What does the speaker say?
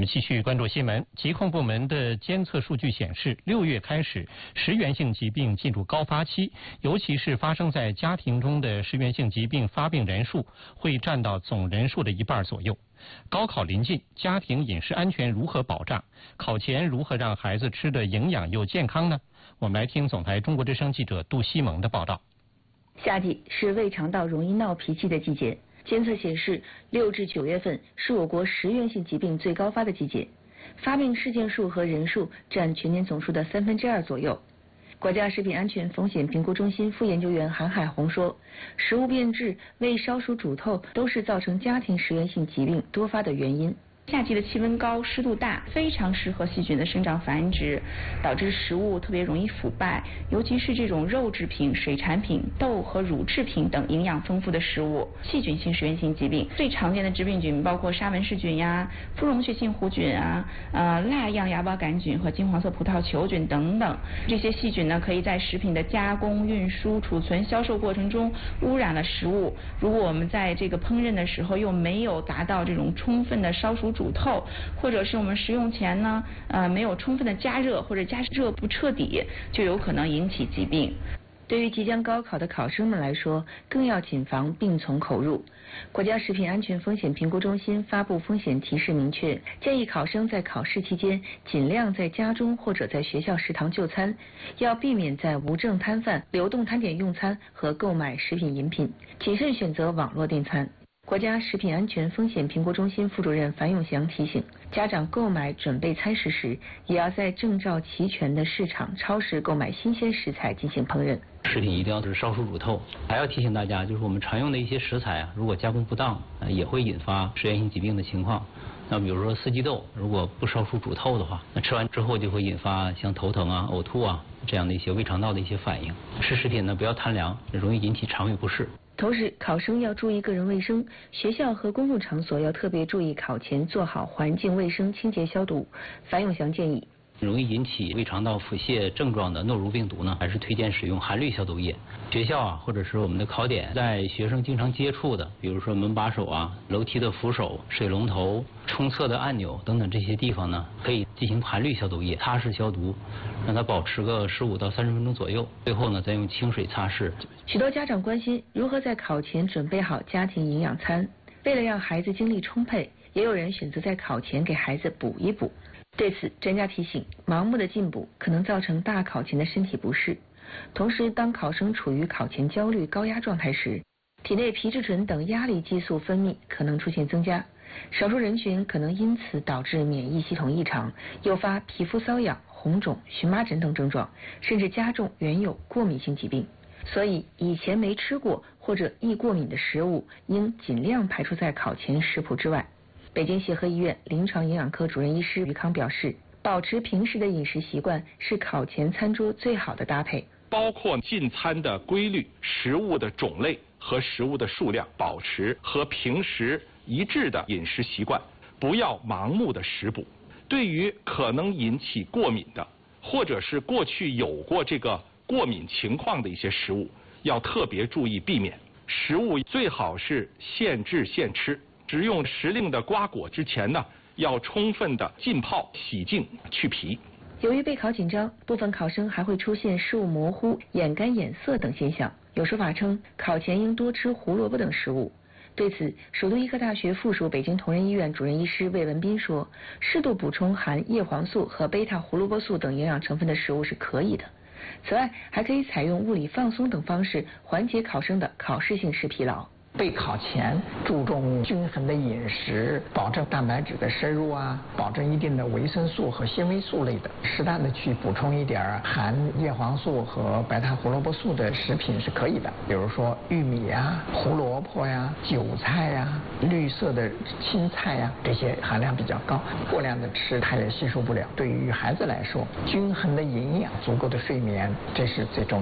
们继续关注新闻。疾控部门的监测数据显示，6月开始，食源性疾病进入高发期，尤其是发生在家庭中的食源性疾病发病人数会占到总人数的1半左右。高考临近，家庭饮食安全如何保障？考前如何让孩子吃得营养又健康呢？我们来听总台中国之声记者杜西蒙的报道。 夏季是胃肠道容易闹脾气的季节。监测显示，6至9月份是我国食源性疾病最高发的季节，发病事件数和人数占全年总数的2/3左右。国家食品安全风险评估中心副研究员韩海红说，食物变质、胃烧熟煮透都是造成家庭食源性疾病多发的原因。 夏季的气温高、湿度大，非常适合细菌的生长繁殖，导致食物特别容易腐败，尤其是这种肉制品、水产品、豆和乳制品等营养丰富的食物。细菌性食源性疾病最常见的致病菌包括沙门氏菌呀、肤溶血性弧菌啊、蜡样芽孢杆菌和金黄色葡萄球菌等等。这些细菌呢，可以在食品的加工、运输、储存、销售过程中污染了食物。如果我们在这个烹饪的时候又没有达到这种充分的烧熟煮透，或者是我们食用前呢，没有充分的加热或者加热不彻底，就有可能引起疾病。 对于即将高考的考生们来说，更要谨防病从口入。国家食品安全风险评估中心发布风险提示明确，建议考生在考试期间尽量在家中或者在学校食堂就餐，要避免在无证摊贩、流动摊点用餐和购买食品饮品，谨慎选择网络订餐。国家食品安全风险评估中心副主任樊永祥提醒，家长购买准备餐食时，也要在证照齐全的市场、超市购买新鲜食材进行烹饪。 食品一定要是烧熟煮透。还要提醒大家，就是我们常用的一些食材啊，如果加工不当，也会引发食源性疾病的情况。那比如说四季豆，如果不烧熟煮透的话，那吃完之后就会引发像头疼啊、呕吐啊这样的一些胃肠道的一些反应。吃食品呢不要贪凉，容易引起肠胃不适。 同时，考生要注意个人卫生，学校和公共场所要特别注意考前做好环境卫生、清洁消毒。樊永祥建议， 容易引起胃肠道腹泻症状的诺如病毒呢，还是推荐使用含氯消毒液。学校啊，或者是我们的考点，在学生经常接触的，比如说门把手啊、楼梯的扶手、水龙头、冲厕的按钮等等这些地方呢，可以进行含氯消毒液擦拭消毒，让它保持个15到30分钟左右。最后呢，再用清水擦拭。 许多家长关心如何在考前准备好家庭营养餐，为了让孩子精力充沛，也有人选择在考前给孩子补一补。对此，专家提醒，盲目的进补可能造成大考前的身体不适。同时，当考生处于考前焦虑、高压状态时，体内皮质醇等压力激素分泌可能出现增加，少数人群可能因此导致免疫系统异常，诱发皮肤瘙痒、红肿、荨麻疹等症状，甚至加重原有过敏性疾病。所以，以前没吃过或者易过敏的食物，应尽量排除在考前食谱之外。北京协和医院临床营养科主任医师于康表示，保持平时的饮食习惯是考前餐桌最好的搭配， 包括进餐的规律、食物的种类和食物的数量，保持和平时一致的饮食习惯，不要盲目的食补。对于可能引起过敏的，或者是过去有过这个过敏情况的一些食物，要特别注意避免。食物最好是现制现吃。食用时令的瓜果之前呢，要充分的浸泡、洗净、去皮。 由于备考紧张，部分考生还会出现视物模糊、眼干眼涩等现象。有说法称，考前应多吃胡萝卜等食物。对此，首都医科大学附属北京同仁医院主任医师魏文斌说，适度补充含叶黄素和贝塔胡萝卜素等营养成分的食物是可以的。此外，还可以采用物理放松等方式缓解考生的考试性食疲劳。 备考前注重均衡的饮食，保证蛋白质的摄入啊，保证一定的维生素和纤维素类的，适当的去补充一点含叶黄素和贝塔胡萝卜素的食品是可以的，比如说玉米呀、胡萝卜呀、韭菜呀、绿色的青菜呀，这些含量比较高，过量的吃它也吸收不了。对于孩子来说，均衡的营养、足够的睡眠，这是最重要的。